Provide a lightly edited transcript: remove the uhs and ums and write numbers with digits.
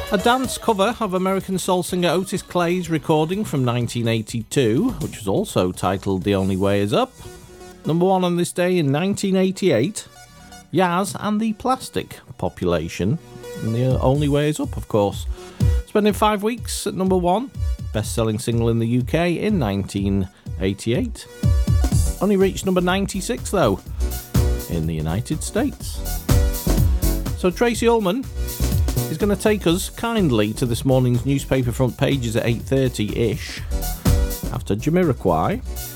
A dance cover of American soul singer Otis Clay's recording from 1982, which was also titled The Only Way Is Up. Number 1 on this day in 1988, Yaz and the Plastic Population. And The Only Way Is Up, of course. Spending 5 weeks at number 1, best-selling single in the UK in 1988. Only reached number 96, though, in the United States. So Tracy Ullman is going to take us kindly to this morning's newspaper front pages at 8:30-ish after Jamiroquai.